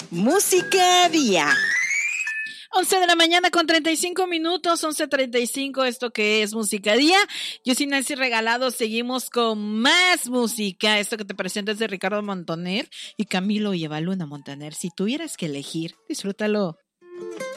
Música Día. 11 de la mañana con 35 minutos, 11:35, esto que es Música Día. Yo soy Nancy Regalado, seguimos con más música. Esto que te presento es de Ricardo Montaner y Camilo y Eva Luna Montaner. Si tuvieras que elegir, disfrútalo.